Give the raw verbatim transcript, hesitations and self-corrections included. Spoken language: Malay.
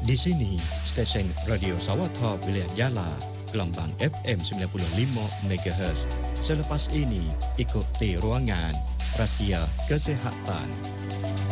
Di sini, stesen Radio Sawatha Wilayah Yala, gelombang F M sembilan puluh lima megahertz. Selepas ini, ikuti ruangan Rahsia Kesihatan.